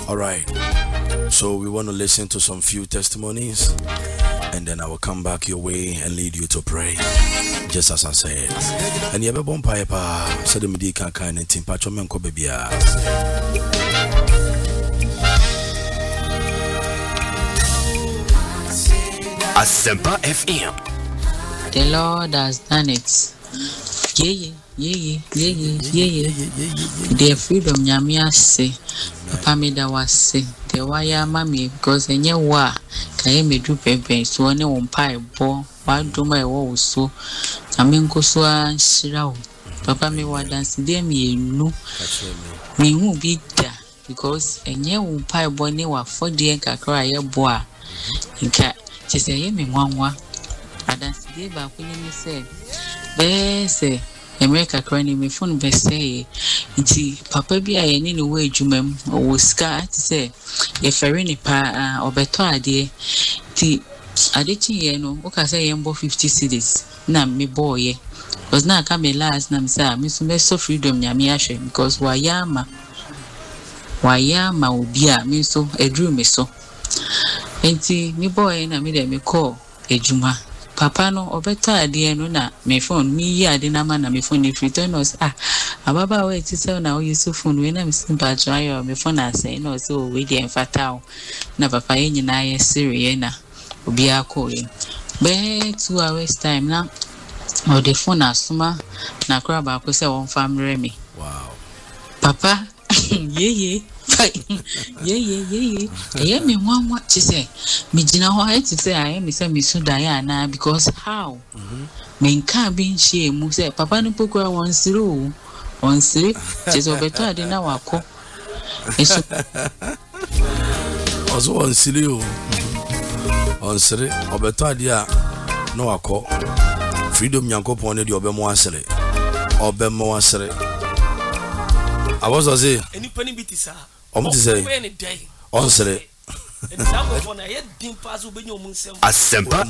All right. So we want to listen to some few testimonies, and then I will come back your way and lead you to pray, just as I said. And you have a bomb piper, said the medical kind and timpacho menko bebia. Asempa FM. The Lord has done it. Yeah. The freedom nyamia say. Papa me da was say. The wire mammy because enye wa kaye me do pepe so one umpa bo wa do my wo so amenko so anshira. Papa me wa dance dey me enu me hu bi da because enye umpa bo ne wa for dey kakra ye bo a nka chese ye me nwanwa adansi dey ba ko ni say be say America crying me phone be say nti papa bi aye ni wo adwumam o sika ati say ye fere ni pa obeto ade ti adechi ye no o ka say ye mbo 50 cedis na me boy because na ka me last na me say me so freedom nyame ahwe because wayama obi a me so edru me so nti me boy na me de me call adwuma Papa no obeto ade no na me phone mi yi ade na ma na me phone free to no ababa we ti say na o use phone we na me simple try me phone asay no so we dey enfata na papa ye nyina ye siri na obi akọ be 2 hours time na o the phone asuma na kra ba ko say won family me Wow. Papa yeah me nwanwa ti say me gina ho I ti say I me say me so die na because how me nka bi nhie mu say papa no pokura won siri ti so beto ade na wako eso Also on siri obeto ade a na wako freedom nyankopon ne de obemo asere I was say any penny bit is say on sere example for na ye din pass obenya omunsem Asempa